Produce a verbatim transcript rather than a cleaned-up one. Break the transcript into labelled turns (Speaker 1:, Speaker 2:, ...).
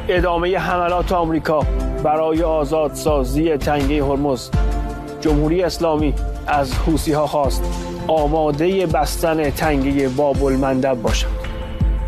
Speaker 1: ادامه حملات آمریکا برای آزادسازی تنگه هرمز، جمهوری اسلامی از حوثی‌ها خواست آماده بستن تنگه باب المندب باشند.